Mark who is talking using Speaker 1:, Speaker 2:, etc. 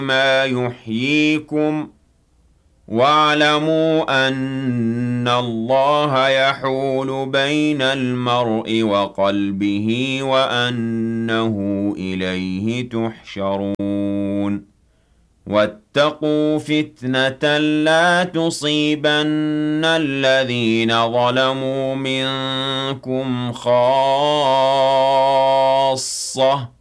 Speaker 1: ما يحييكم واعلموا أن الله يحول بين المرء وقلبه وأنه إليه تحشرون واتقوا فتنة لا تصيبن الذين ظلموا منكم خاصة